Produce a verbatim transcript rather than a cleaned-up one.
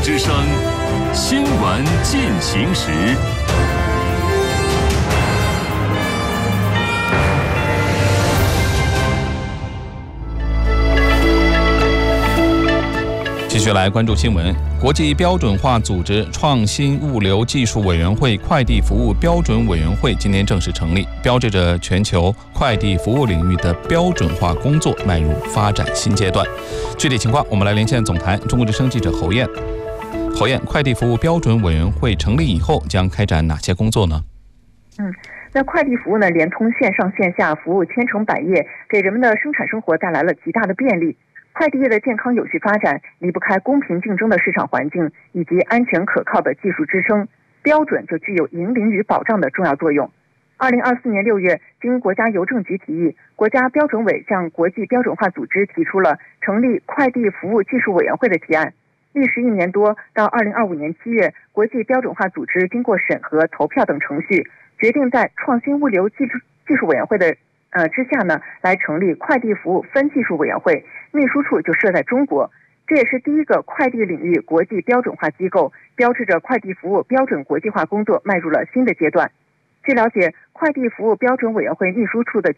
之声新闻进行时。继续来关注新闻。国际标准化组织创新物流技术委员会快递服务标准委员会今年正式成立，标志着全球快递服务领域的标准化工作迈入发展新阶段。具体情况，我们来连线总台中国之声记者侯燕。侯燕，快递服务标准委员会成立以后将开展哪些工作呢？ 嗯，那快递服务呢，连通线上线下，服务千城百业，给人们的生产生活带来了极大的便利。快递业的健康有序发展离不开公平竞争的市场环境以及安全可靠的技术支撑，标准就具有引领与保障的重要作用。二零二四年六月，经国家邮政局提议，国家标准委向国际标准化组织提出了成立快递服务技术委员会的提案。历时一年多，到二零二五年七月，国际标准化组织经过审核、投票等程序，决定在创新物流技术技术委员会的呃之下呢，来成立快递服务分技术委员会，秘书处就设在中国。这也是第一个快递领域国际标准化机构，标志着快递服务标准国际化工作迈入了新的阶段。据了解，快递服务标准委员会秘书处的